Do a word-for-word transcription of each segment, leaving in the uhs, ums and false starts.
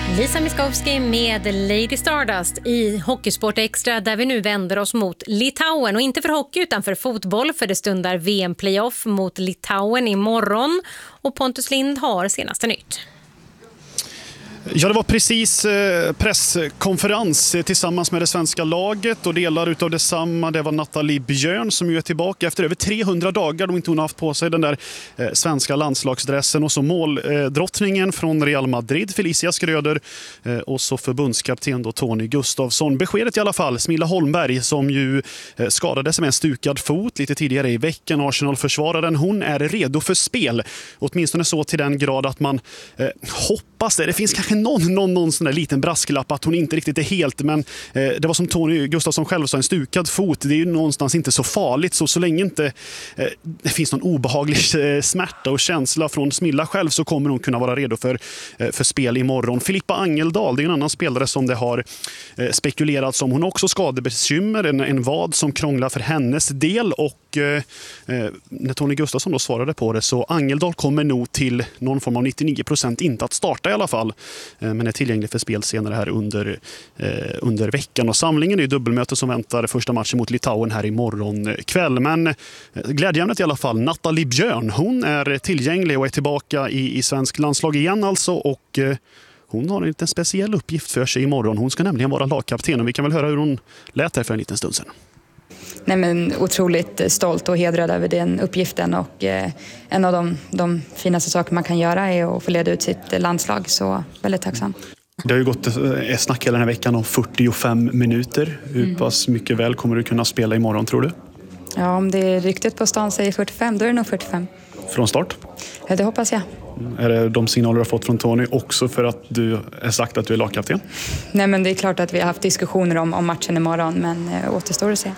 Lisa Miskovsky med Lady Stardust i Hockeysport Extra, där vi nu vänder oss mot Litauen. Och inte för hockey utan för fotboll, för det stundar V M-playoff mot Litauen imorgon. Och Pontus Lind har senaste nytt. Ja, det var precis presskonferens tillsammans med det svenska laget och delar utav detsamma. Det var Nathalie Björn som ju är tillbaka efter över trehundra dagar då inte hon har haft på sig den där svenska landslagsdressen. Och så måldrottningen från Real Madrid, Felicia Skröder, och så förbundskapten då Tony Gustafsson. Beskedet i alla fall, Smilla Holmberg som ju skadade sig med en stukad fot lite tidigare i veckan. Arsenal-försvararen, hon är redo för spel. Åtminstone så till den grad att man eh, hoppas det. Det finns kanske någon, någon, någon sån där liten brasklapp att hon inte riktigt är helt, men eh, det var som Tony Gustafsson själv sa, en stukad fot, det är ju någonstans inte så farligt, så så länge inte eh, det finns någon obehaglig eh, smärta och känsla från Smilla själv, så kommer hon kunna vara redo för, eh, för spel imorgon. Filippa Angeldal, det är en annan spelare som det har eh, spekulerats om. Hon har också skadebekymmer, en, en vad som krånglar för hennes del, och eh, när Tony Gustafsson då svarade på det, så Angeldal kommer nog till någon form av nittionio procent inte att starta i alla fall, men är tillgänglig för spel senare här under, eh, under veckan. Och samlingen är ju dubbelmöte som väntar första matchen mot Litauen här imorgon kväll. Men eh, glädjeämnet i alla fall, Nathalie Björn, hon är tillgänglig och är tillbaka i, i svensk landslag igen alltså, och eh, hon har en liten speciell uppgift för sig imorgon. Hon ska nämligen vara lagkapten, och vi kan väl höra hur hon lät här för en liten stund sedan. Nej, men otroligt stolt och hedrad över den uppgiften, och eh, en av de, de finaste saker man kan göra är att få leda ut sitt landslag, så väldigt tacksam. Det har ju gått ett snack hela den här veckan om fyrtiofem minuter. Hur mm. pass mycket väl kommer du kunna spela imorgon, tror du? Ja, om det är ryktet på stan säger fyrtiofem, då är det nog fyrtiofem. Från start? Ja, det hoppas jag. Är det de signaler du har fått från Tony också för att du är sagt att du är lagkapten? Nej, men det är klart att vi har haft diskussioner om, om matchen imorgon, men äh, återstår att se.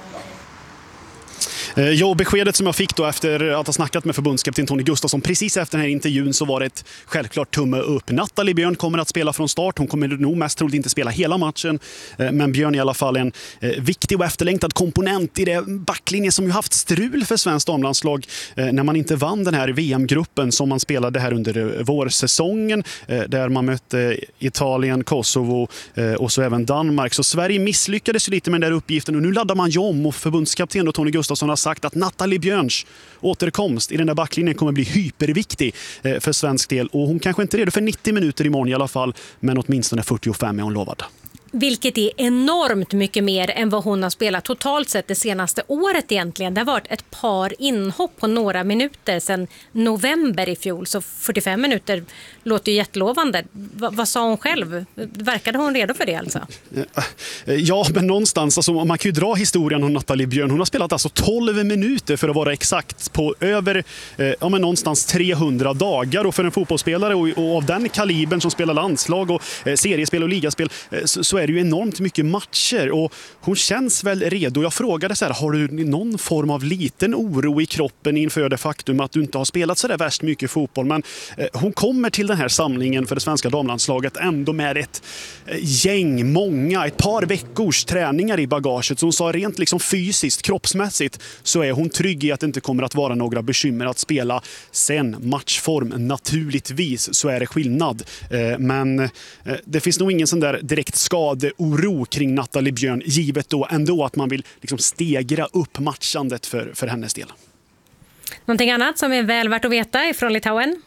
Ja, beskedet som jag fick då efter att ha snackat med förbundskapten Tony Gustafsson precis efter den här intervjun, så var det ett självklart tumme upp. Nathalie Björn kommer att spela från start. Hon kommer nog mest troligt inte spela hela matchen, men Björn är i alla fall en viktig och efterlängtad komponent i det backlinje som ju haft strul för svenskt damlandslag när man inte vann den här V M-gruppen som man spelade här under vårsäsongen, där man mötte Italien, Kosovo och så även Danmark. Så Sverige misslyckades ju lite med den där uppgiften, och nu laddar man ju om, och förbundskapten och Tony Gustafsson har sagt att Nathalie Björns återkomst i den där backlinjen kommer bli hyperviktig för svensk del, och hon kanske inte är redo för nittio minuter imorgon i alla fall, men åtminstone fyrtiofem är hon lovad. Vilket är enormt mycket mer än vad hon har spelat totalt sett det senaste året egentligen. Det har varit ett par inhopp på några minuter sedan november i fjol. Så fyrtiofem minuter låter ju jättelovande. Va- vad sa hon själv? Verkade hon redo för det alltså? Ja, men någonstans, alltså, man kan ju dra historien om Nathalie Björn. Hon har spelat alltså tolv minuter för att vara exakt på över eh, ja, men någonstans trehundra dagar. Och för en fotbollsspelare och, och av den kalibern som spelar landslag och eh, seriespel och ligaspel eh, så, så är det ju enormt mycket matcher, och hon känns väl redo. Jag frågade så här, har du någon form av liten oro i kroppen inför det faktum att du inte har spelat så där värst mycket fotboll? Men eh, hon kommer till den här samlingen för det svenska damlandslaget ändå med ett eh, gäng, många, ett par veckors träningar i bagaget. Så hon sa rent liksom fysiskt, kroppsmässigt, så är hon trygg i att det inte kommer att vara några bekymmer att spela. Sen matchform, naturligtvis så är det skillnad. Eh, men eh, det finns nog ingen sån där direkt skada oro kring Nathalie Björn, givet då ändå att man vill liksom stegra upp matchandet för, för hennes del. Någonting annat som är väl värt att veta ifrån Litauen?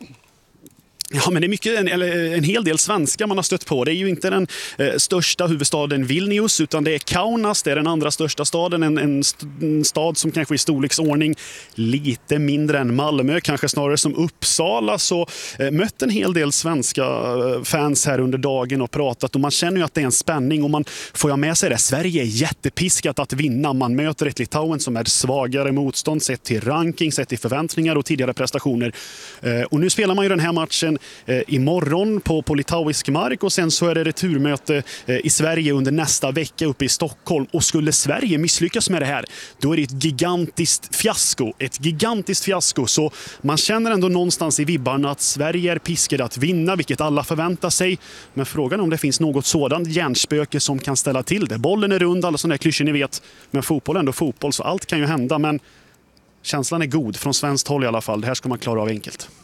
Ja, men det är mycket, en, eller en hel del svenskar man har stött på. Det är ju inte den eh, största huvudstaden Vilnius, utan det är Kaunas, det är den andra största staden, en, en, st- en stad som kanske i storleksordning lite mindre än Malmö, kanske snarare som Uppsala. Så eh, mött en hel del svenska eh, fans här under dagen och pratat, och man känner ju att det är en spänning, och man får jag med sig det. Sverige är jättepiskat att vinna. Man möter ett Litauen som är svagare motstånd sett till ranking, sett till förväntningar och tidigare prestationer. Eh, och nu spelar man ju den här matchen eh, imorgon på, på litauisk mark, och sen så är det returmöte eh, i Sverige under nästa vecka uppe i Stockholm. Och skulle Sverige misslyckas med det här, då är det ett gigantiskt fiasko. Ett gigantiskt fiasko. Så man känner ändå någonstans i vibbarna att Sverige är piskade att vinna, vilket alla förväntar sig. Men frågan är om det finns något sådant hjärnspöke som kan ställa till det. Bollen är rund, alla sådana här klyschor ni vet. Men fotboll är ändå fotboll, så allt kan ju hända. Men känslan är god från svenskt håll i alla fall. Det här ska man klara av enkelt.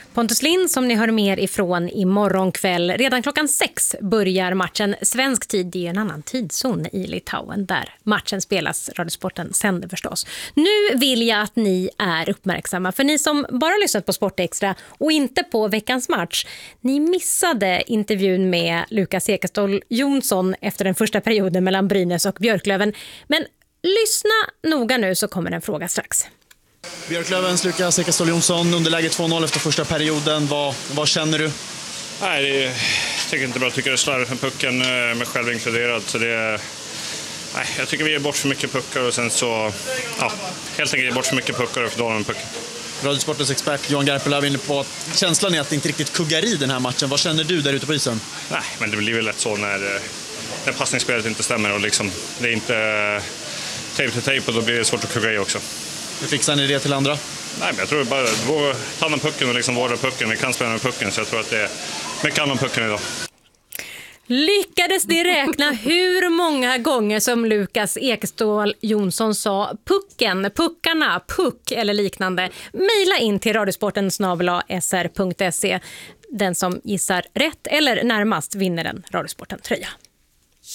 Pontus Lind som ni hör mer ifrån imorgon kväll. Redan klockan sex börjar matchen. Svensk tid, det är en annan tidszon i Litauen där matchen spelas. Radiosporten sänder förstås. Nu vill jag att ni är uppmärksamma. För ni som bara lyssnat på Sportextra och inte på veckans match. Ni missade intervjun med Lukas Ekeståhl Jonsson efter den första perioden mellan Brynäs och Björklöven. Men lyssna noga nu så kommer en fråga strax. Björklövens Lukas Ekeståhl Jonsson, underläge två noll efter första perioden. Vad, vad känner du? Nej, det är, jag tycker inte bra. Jag tycker det är slarvigt med pucken, med själv inkluderad. Så det är, nej, jag tycker vi ger bort för mycket puckar och sen så, ja, helt enkelt ger bort för mycket puckar och för dåligt med pucken. Radiosportens expert Johan Garpenlöv är inne på att känslan är att det inte riktigt kuggar i den här matchen. Vad känner du där ute på isen? Nej, men det blir väl lätt så när, när passningsspelet inte stämmer och liksom, det är inte tejp till tejp och då blir det svårt att kugga i också. Hur fixar ni det till andra? Nej, men jag tror bara att ta hand om pucken och liksom vårda pucken. Vi kan spela med pucken så jag tror att det är mycket hand om pucken idag. Lyckades ni räkna hur många gånger som Lukas Ekeståhl Jonsson sa pucken, puckarna, puck eller liknande? Maila in till radiosporten snabel-a s r punkt se. Den som gissar rätt eller närmast vinner en Radiosporten-tröja.